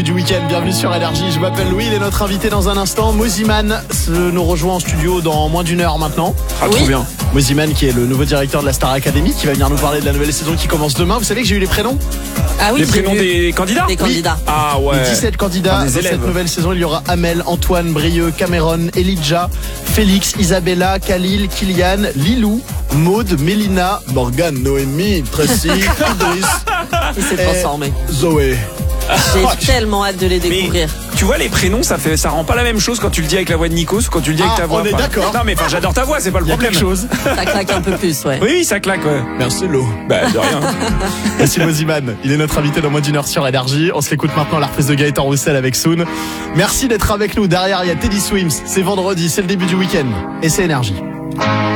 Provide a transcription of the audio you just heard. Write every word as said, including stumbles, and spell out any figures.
Du week-end, bienvenue sur Énergie. Je m'appelle Louis, il est notre invité dans un instant. Moziman nous rejoint en studio dans moins d'une heure maintenant. Ah, oui. trop bien. Moziman qui est le nouveau directeur de la Star Academy, qui va venir nous parler de la nouvelle saison qui commence demain. Vous savez que j'ai eu les prénoms? Ah oui, Les j'ai prénoms vu. des candidats Des candidats. Oui. Ah ouais. dix-sept candidats. Enfin, des Dans élèves. cette nouvelle saison, il y aura Amel, Antoine, Brieux, Cameron, Elijah, Félix, Isabella, Khalil, Kylian, Lilou, Maude, Mélina, Morgane, Noémie, Tracy, Idriss Il s'est et transformé. Zoé. J'ai tellement hâte de les Mais découvrir. tu vois, les prénoms, ça fait, ça rend pas la même chose quand tu le dis avec la voix de Nikos ou quand tu le dis avec Ah, ta voix. on est Enfin, d'accord. Non mais enfin, j'adore ta voix, c'est pas le Il y a problème. quelque chose. Ça claque un peu plus, ouais. Oui, oui, ça claque. Ouais. Merci Lo. Bah de rien. Merci Moziman, il est notre invité dans moins d'une heure sur Énergie. On se l'écoute maintenant, la reprise de Gaëtan Roussel avec Soon. Merci d'être avec nous. Derrière, il y a Teddy Swims. C'est vendredi, c'est le début du week-end. Et c'est Énergie.